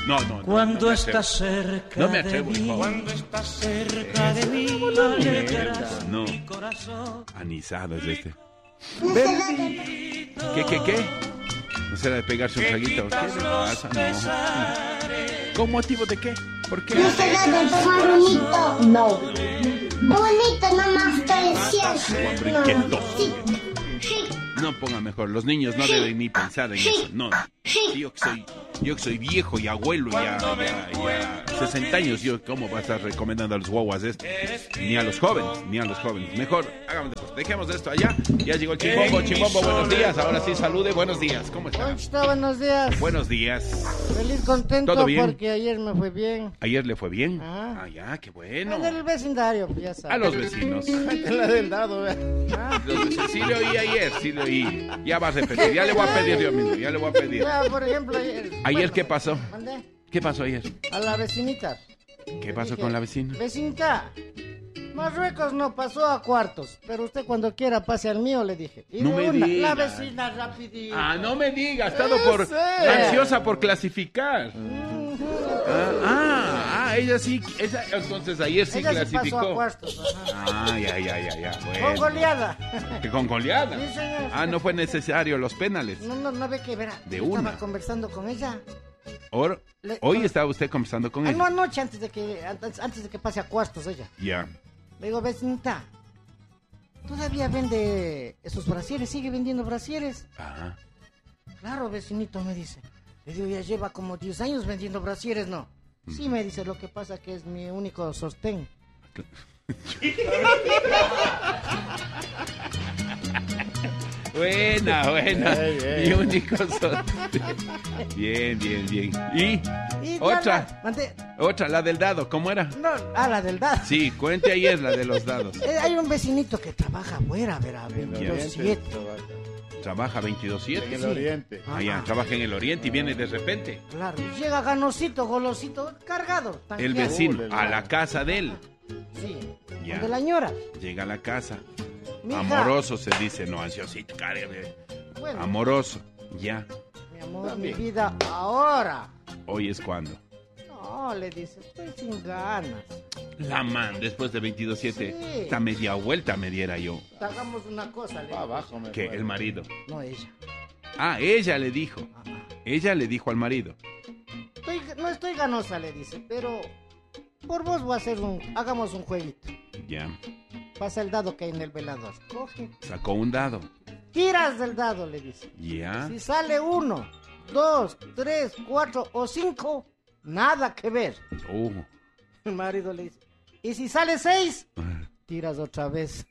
No. Cuando estás cerca no me atrevo, de mí, Cuando estás cerca de mí, alegrarás No. mi corazón. Anisado es este. No se la de... ¿Qué? ¿No será de pegarse un traguito? ¿Qué le pasa? No. ¿Con motivo de qué? ¿Por qué? No se la de pegar bonito. No. Bonito nomás estoy Hombre, qué diciendo. tos. Sí. Sí. No ponga mejor, los niños no deben ni pensar en eso, no. Yo que soy viejo y abuelo, ya 60 años, yo cómo vas a estar recomendando a los guaguas esto, ni a los jóvenes. Mejor, hagamos después, dejemos esto allá. Ya llegó el Chimbombo, buenos días, ahora sí salude, buenos días, ¿cómo está? Conchita, buenos días. Buenos días. Feliz, contento ¿Todo bien? porque ayer me fue bien. ¿Ayer le fue bien? Ah. Ya, qué bueno. En el vecindario, ya A sabes. los vecinos. La del dado, Los vecinos. Sí le oí ayer, sí le oí. Ya va a repetir, ya le voy a pedir yo mismo, ya le voy a pedir. Ya, por ejemplo, ayer. ¿Ayer qué pasó? Mandé ¿Qué pasó ayer? a la vecinita. ¿Qué pasó con la vecina? Vecinita, Marruecos no pasó a cuartos, pero usted cuando quiera pase al mío, le dije. Y No de me la diga. vecina rapidito. No me diga, ha estado ansiosa por clasificar. Ella sí, entonces ayer sí Ella sí clasificó. pasó a cuartos, ajá. Ya, Con bueno. goleada. ¿Que con goleada? Sí, señor. No fue necesario los penales. No ve que verá. De Yo una. Estaba conversando con ella. Hoy estaba usted conversando con No, ella. anoche antes de que pase a cuartos ella. Ya. Le digo, vecinita, ¿todavía vende esos brasieres? ¿Sigue vendiendo brasieres? Ajá. Claro, vecinito, me dice. Le digo, ya lleva como 10 años vendiendo brasieres, ¿no? Sí, me dice, lo que pasa que es mi único sostén. Buena. Mi único sostén. Bien. ¿Y? Otra. Otra, la del dado, ¿cómo era? No, la del dado. Sí, cuente ayer la de los dados. Hay un vecinito que trabaja afuera, verá, 22/7. Trabaja 22/7. En el oriente. Ya, trabaja en el oriente y viene de repente. Claro, y llega ganosito, golosito, cargado. El tanqueado. vecino, a la casa de él. Sí, Ya. donde la ñora. Llega a la casa. Mija. Amoroso se dice, no ansiosito, Bueno, amoroso. Ya. mi amor, mi vida, ahora. Hoy es cuando. No, le dice, estoy sin ganas. La man, después de 22/7. Sí. Esta media vuelta me diera yo. Hagamos una cosa, le digo. Abajo me Que fue. el marido. No, ella. Ella le dijo. Ajá. Ella le dijo al marido. No estoy ganosa, le dice, pero por vos voy a hacer hagamos un jueguito. Ya. Pasa el dado que hay en el velador. Coge. Sacó un dado. Tiras del dado, le dice. Ya. Si sale 1, 2, 3, 4 o 5, nada que ver. El marido le dice, y si sale 6, tiras otra vez.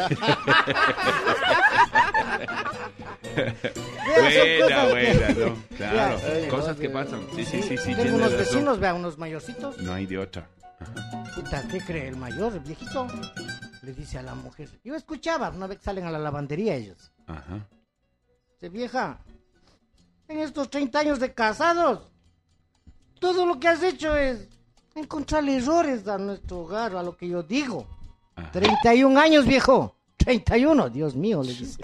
Buena, ¿no? Claro. Ya. Cosas que pasan. Sí. Tengo tienes unos razón. vecinos, vean, unos mayorcitos. No hay de otra. Puta, ¿qué cree el mayor, el viejito? Le dice a la mujer. Yo escuchaba, una vez que salen a la lavandería ellos. Ajá. Dice, vieja, en estos 30 años de casados, todo lo que has hecho es encontrarle errores a nuestro hogar, a lo que yo digo. Ajá. 31 años, viejo. 31, Dios mío, le dice.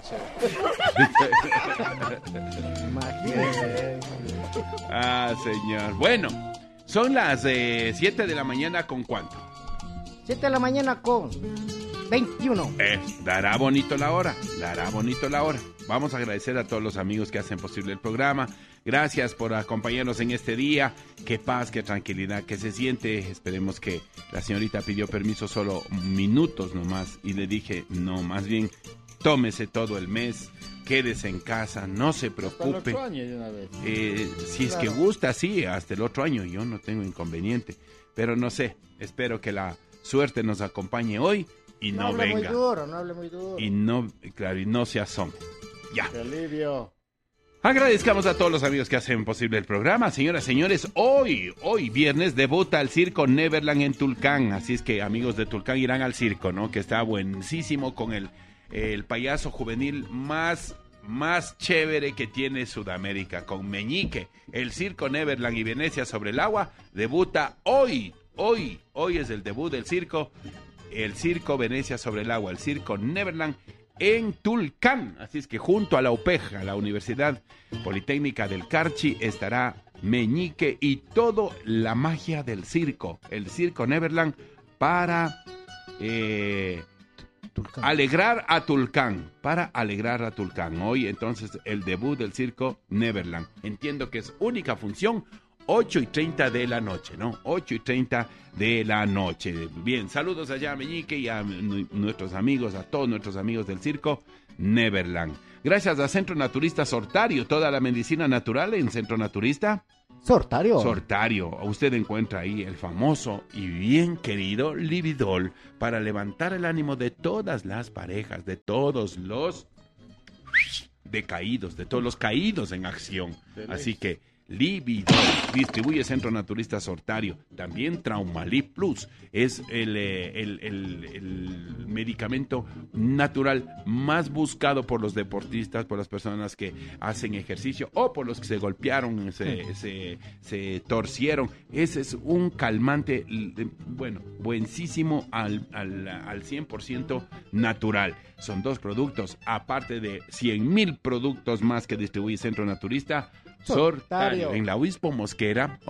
Imagínese. Señor. Bueno, son las 7 de la mañana, ¿con cuánto? 7 de la mañana con 21. Dará bonito la hora. Vamos a agradecer a todos los amigos que hacen posible el programa. Gracias por acompañarnos en este día. Qué paz, qué tranquilidad, que se siente. Esperemos que la señorita pidió permiso solo minutos nomás y le dije, no, más bien tómese todo el mes, quédese en casa, no se preocupe. Hasta el otro año de una vez. Si es que gusta, sí, hasta el otro año, yo no tengo inconveniente. Pero no sé, espero que la suerte nos acompañe hoy y no hable venga. No hable muy duro. Y no se asome. Ya. ¡Qué alivio! Agradezcamos a todos los amigos que hacen posible el programa. Señoras, señores, hoy viernes debuta el circo Neverland en Tulcán. Así es que amigos de Tulcán irán al circo, ¿no? Que está buenísimo con el payaso juvenil más chévere que tiene Sudamérica, con Meñique. El circo Neverland y Venecia sobre el agua debuta hoy. Hoy es el debut del circo. El circo Venecia sobre el agua, el circo Neverland en Tulcán. Así es que junto a la UPEJ, a la Universidad Politécnica del Carchi, estará meñique y todo la magia del circo, el Circo Neverland, para alegrar a Tulcán, Hoy entonces el debut del Circo Neverland. Entiendo que es única función, 8:30 de la noche, ¿no? 8:30 de la noche. Bien, saludos allá a Meñique y a nuestros amigos, a todos nuestros amigos del Circo Neverland. Gracias a Centro Naturista Sortario, toda la medicina natural en Centro Naturista Sortario. Usted encuentra ahí el famoso y bien querido Lividol para levantar el ánimo de todas las parejas, de todos los decaídos, de todos los caídos en acción. Así que Lividol distribuye Centro Naturista Sortario. También Traumalip Plus es el medicamento natural más buscado por los deportistas, por las personas que hacen ejercicio o por los que se golpearon, se torcieron. Ese es un calmante, bueno, buenísimo al 100% natural. Son 2 productos, aparte de 100,000 productos más que distribuye Centro Naturista Sortario, en la Obispo Mosquera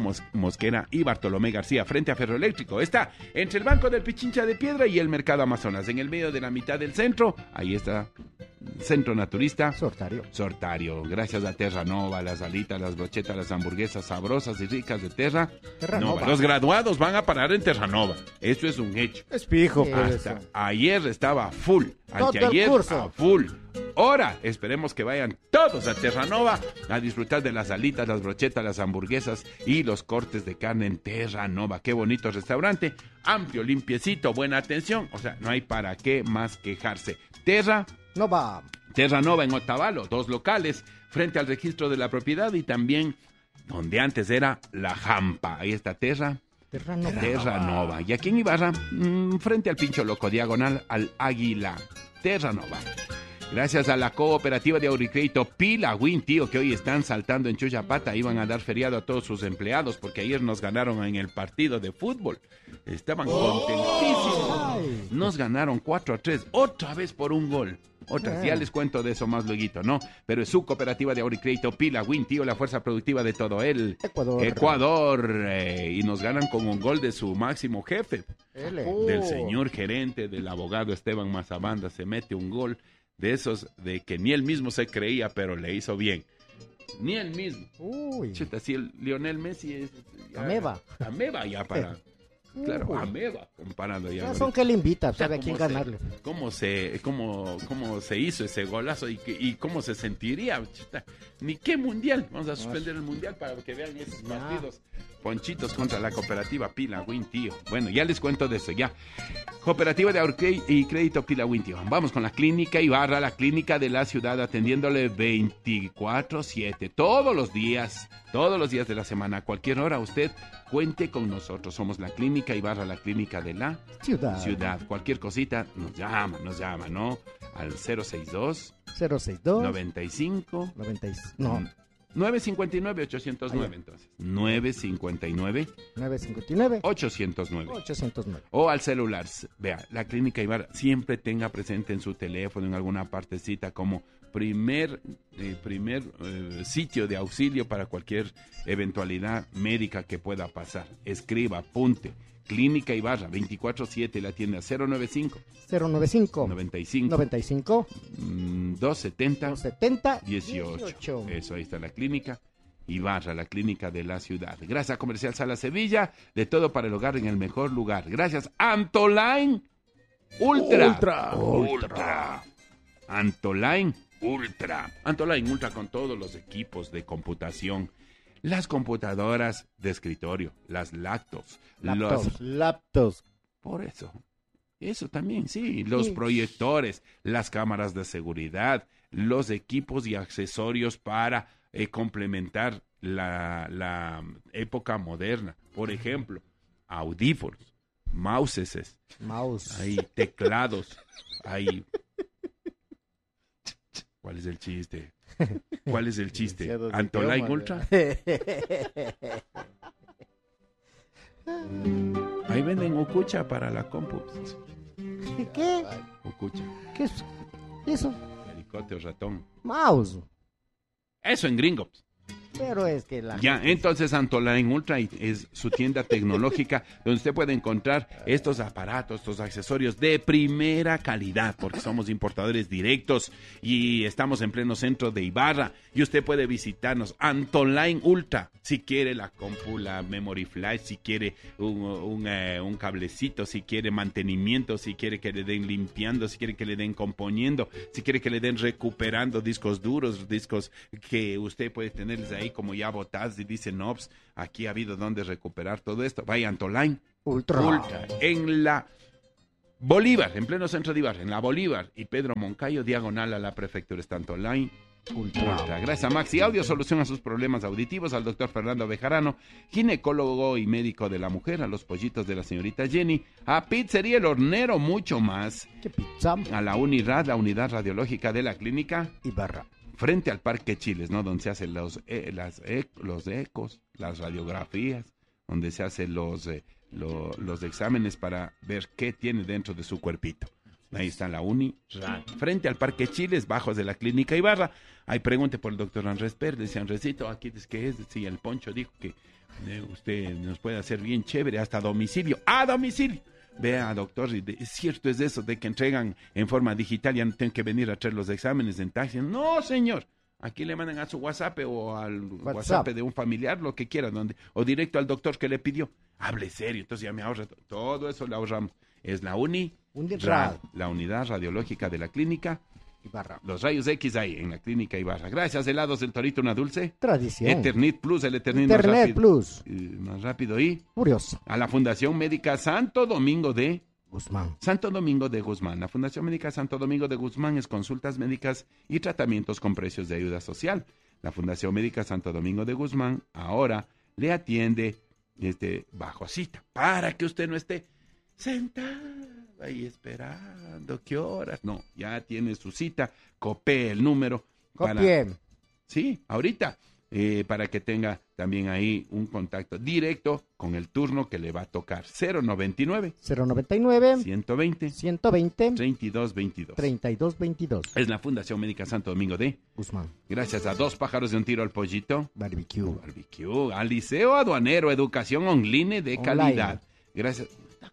y Bartolomé García, frente a Ferroeléctrico. Está entre el Banco del Pichincha de Piedra y el Mercado Amazonas, en el medio de la mitad del centro. Ahí está Centro Naturista Sortario. Gracias a Terra Nova, las alitas, las brochetas, las hamburguesas sabrosas y ricas de Terra Nova. Los graduados van a parar en Terra Nova. Eso es un hecho. Es fijo. Hasta ayer estaba full. Anteayer a full. Ahora esperemos que vayan todos a Terra Nova a disfrutar de las alitas, las brochetas, las hamburguesas y los cortes de carne en Terra Nova. Qué bonito restaurante, amplio, limpiecito, buena atención. O sea, no hay para qué más quejarse. Terra Nova en Otavalo, 2 locales frente al registro de la propiedad y también donde antes era La Jampa. Ahí está Terra Nova. Y aquí en Ibarra, frente al Pincho Loco, diagonal al Águila. Terra Nova. Gracias a la cooperativa de ahorrocrédito Pilagüín, tío, que hoy están saltando en Chuyapata. Iban a dar feriado a todos sus empleados porque ayer nos ganaron en el partido de fútbol. Estaban contentísimos. Nos ganaron 4-3, otra vez por un gol. Ya les cuento de eso más luego, ¿no? Pero es su cooperativa de ahorrocrédito Pilagüín, tío, la fuerza productiva de todo el Ecuador. Y nos ganan con un gol de su máximo jefe, del señor gerente, del abogado Esteban Mazabanda. Se mete un gol de esos de que ni él mismo se creía, pero le hizo bien. Ni él mismo. Chuta, si el Lionel Messi es... Ameba ya para... Claro, ameba, comparando ya. Son que le invita, sabe a quién ganarle. ¿Cómo se hizo ese golazo y cómo se sentiría? Chuta, ni qué mundial. Vamos a suspender el mundial para que vean esos partidos. Ponchitos contra la cooperativa Pilagüín, tío. Bueno, ya les cuento de eso, ya. Cooperativa de ahorrocrédito y crédito Pilagüín, tío. Vamos con la clínica Ibarra, la clínica de la ciudad, atendiéndole 24/7, todos los días de la semana, a cualquier hora usted cuente con nosotros. Somos la clínica Ibarra, la clínica de la ciudad. Cualquier cosita nos llama, ¿no? Al 062 95 959 809, entonces. 959 809. O al celular. Vea, la clínica Ibarra siempre tenga presente en su teléfono, en alguna partecita, como primer sitio de auxilio para cualquier eventualidad médica que pueda pasar. Escriba, apunte. Clínica Ibarra, 24/7, la tienda 095 95 270 18. Eso, ahí está la clínica Ibarra, la clínica de la ciudad. Gracias a Comercial Sala Sevilla, de todo para el hogar en el mejor lugar. Gracias Antoline Ultra. Antoline Ultra con todos los equipos de computación. Las computadoras de escritorio, las laptops. Por eso también, sí. Los proyectores, las cámaras de seguridad, los equipos y accesorios para complementar la época moderna. Por ejemplo, audífonos, mouses, hay teclados, hay... ¿Cuál es el chiste? ¿Antoline Ultra? Ahí venden Ukucha para la compu. ¿Qué? Ukucha. ¿Qué es eso? Pericote o ratón. Mouse. Eso en gringos. Pero es que Ya, entonces Antoline Ultra es su tienda tecnológica donde usted puede encontrar estos aparatos, estos accesorios de primera calidad, porque somos importadores directos y estamos en pleno centro de Ibarra y usted puede visitarnos. Antoline Ultra, si quiere la compu, la memory flash, si quiere un cablecito, si quiere mantenimiento, si quiere que le den limpiando, si quiere que le den componiendo, si quiere que le den recuperando discos duros, discos que usted puede tenerles ahí como ya botados y dice, no, pues, aquí ha habido donde recuperar todo esto. Vaya Antoline Ultra en la Bolívar, en pleno centro de Ibarra, en la Bolívar y Pedro Moncayo, diagonal a la prefectura, está Antoline Ultra. Gracias a Maxi Audio, soluciona sus problemas auditivos, al doctor Fernando Bejarano, ginecólogo y médico de la mujer, a los pollitos de la señorita Jenny, a Pizzería El Hornero, mucho más. ¿Qué pizza? A la UNIRAD, la unidad radiológica de la clínica Ibarra, frente al Parque Chiles, ¿no? Donde se hacen los ecos, las radiografías, donde se hacen los exámenes para ver qué tiene dentro de su cuerpito. Ahí está la UNIRAD, frente al Parque Chiles, bajos de la clínica Ibarra. Ahí pregunte por el doctor Andrés Pérez, dice Andresito, aquí es que es, sí, el Poncho dijo que usted nos puede hacer bien chévere, hasta a domicilio. Vea, doctor, es cierto es eso de que entregan en forma digital, ya no tienen que venir a traer los exámenes en taxi. No, señor. Aquí le mandan a su WhatsApp o al WhatsApp de un familiar, lo que quiera, o directo al doctor que le pidió. Hable serio, entonces ya me ahorra todo eso, le ahorramos. Es la UNIRAD, la unidad radiológica de la clínica Ibarra. Los rayos X ahí en la clínica Ibarra. Gracias, helados del Torito, una dulce tradición. Eternit Plus, el Eternit más rápido y curioso. A la Fundación Médica Santo Domingo de Guzmán. La Fundación Médica Santo Domingo de Guzmán es consultas médicas y tratamientos con precios de ayuda social. La Fundación Médica Santo Domingo de Guzmán ahora le atiende bajo cita para que usted no esté sentado ahí esperando, ¿qué horas? No, ya tiene su cita, copie el número. Sí, ahorita, para que tenga también ahí un contacto directo con el turno que le va a tocar. 099 120 3222. Es la Fundación Médica Santo Domingo de Guzmán. Gracias a Dos Pájaros de un Tiro al Pollito. Barbecue. Al Liceo Aduanero, educación online de calidad. Gracias.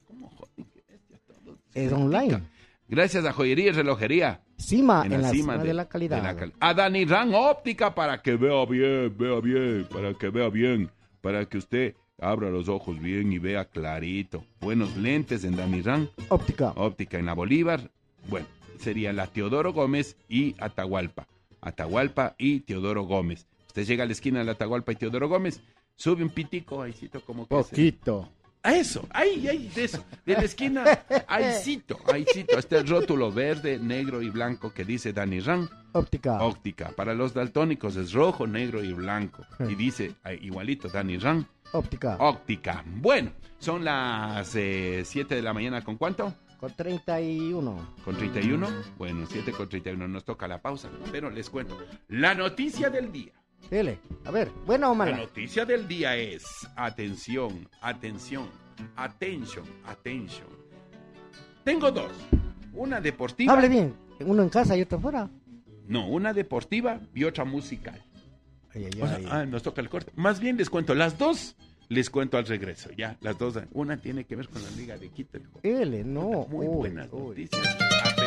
Es online. Gracias a Joyería y Relojería. Cima, en la cima de la calidad. A Danirán Óptica para que vea bien, para que usted abra los ojos bien y vea clarito. Buenos lentes en Danirán Óptica en la Bolívar. Bueno, sería la Teodoro Gómez y Atahualpa y Teodoro Gómez. Usted llega a la esquina de la Atahualpa y Teodoro Gómez, sube un pitico, ahícito, como que poquito. A eso, ahí, de eso, de la esquina, ahícito, está el rótulo verde, negro y blanco que dice Danirán Óptica. Para los daltónicos es rojo, negro y blanco. Y dice igualito Danirán Óptica. Bueno, son las 7 de la mañana, ¿con cuánto? Con 31. ¿Con 31? Bueno, 7:31, nos toca la pausa, pero les cuento. La noticia del día. Dele, a ver, ¿buena o mala? La noticia del día es, atención. Tengo dos, una deportiva. Hable bien, uno en casa y otro fuera. No, una deportiva y otra musical. Nos toca el corte. Más bien les cuento las dos, les cuento al regreso, ya, las dos. Una tiene que ver con la Liga de Quito. Muy buenas noticias.